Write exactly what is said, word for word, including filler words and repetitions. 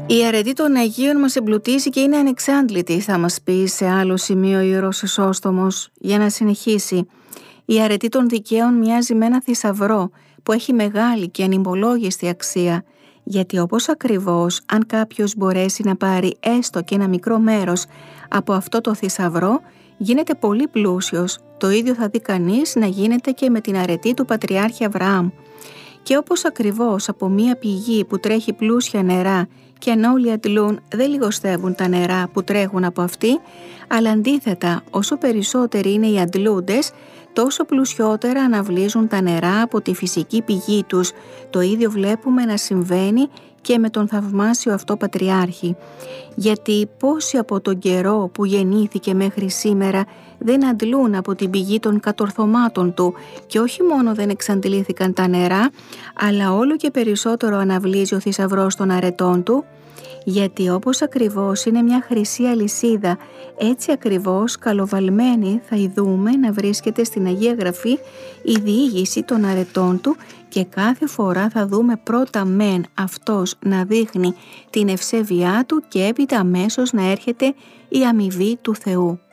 Η αρετή των Αγίων μας εμπλουτίζει και είναι ανεξάντλητη, θα μας πει σε άλλο σημείο ο Ιερός Χρυσόστομος, για να συνεχίσει. Η αρετή των δικαίων μοιάζει με ένα θησαυρό που έχει μεγάλη και ανυπολόγιστη αξία, γιατί όπως ακριβώς αν κάποιος μπορέσει να πάρει έστω και ένα μικρό μέρος από αυτό το θησαυρό, γίνεται πολύ πλούσιος. Το ίδιο θα δει κανείς να γίνεται και με την αρετή του Πατριάρχη Αβραάμ. Και όπως ακριβώς από μία πηγή που τρέχει πλούσια νερά και αν όλοι αντλούν δεν λιγοστεύουν τα νερά που τρέχουν από αυτή, αλλά αντίθετα όσο περισσότεροι είναι οι αντλούντες, τόσο πλουσιότερα αναβλύζουν τα νερά από τη φυσική πηγή τους. Το ίδιο βλέπουμε να συμβαίνει και με τον θαυμάσιο αυτό Πατριάρχη. Γιατί πόσοι από τον καιρό που γεννήθηκε μέχρι σήμερα δεν αντλούν από την πηγή των κατορθωμάτων του και όχι μόνο δεν εξαντλήθηκαν τα νερά, αλλά όλο και περισσότερο αναβλύζει ο θησαυρός των αρετών του. Γιατί όπως ακριβώς είναι μια χρυσή αλυσίδα, έτσι ακριβώς καλοβαλμένη θα ειδούμε να βρίσκεται στην Αγία Γραφή η διήγηση των αρετών του και κάθε φορά θα δούμε πρώτα μεν αυτός να δείχνει την ευσέβειά του και έπειτα αμέσως να έρχεται η αμοιβή του Θεού.